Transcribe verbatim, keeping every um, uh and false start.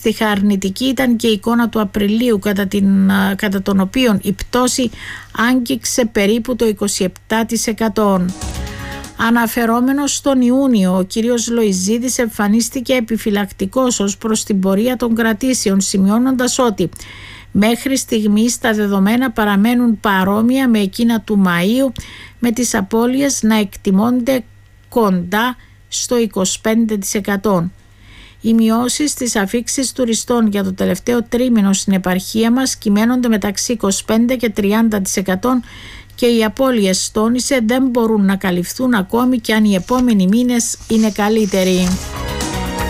Αντίστοιχα αρνητική ήταν και η εικόνα του Απριλίου, κατά, την, κατά τον οποίο η πτώση άγγιξε περίπου το είκοσι επτά τοις εκατό. Αναφερόμενος στον Ιούνιο, ο κύριος Λοϊζίδης εμφανίστηκε επιφυλακτικός ως προς την πορεία των κρατήσεων, σημειώνοντας ότι μέχρι στιγμής τα δεδομένα παραμένουν παρόμοια με εκείνα του Μαΐου, με τις απώλειες να εκτιμώνται κοντά στο είκοσι πέντε τοις εκατό. Οι μειώσεις στις αφίξεις τουριστών για το τελευταίο τρίμηνο στην επαρχία μας κυμαίνονται μεταξύ είκοσι πέντε και τριάντα τοις εκατό και οι απώλειες, τόνισε, δεν μπορούν να καλυφθούν ακόμη και αν οι επόμενοι μήνες είναι καλύτεροι.